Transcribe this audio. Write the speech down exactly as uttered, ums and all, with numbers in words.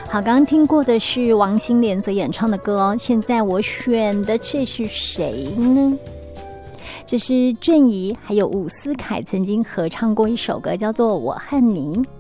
好，刚刚听过的是王心莲所演唱的歌哦，现在我选的这是谁呢？这是郑怡还有伍思凯曾经合唱过一首歌，叫做《我和你》。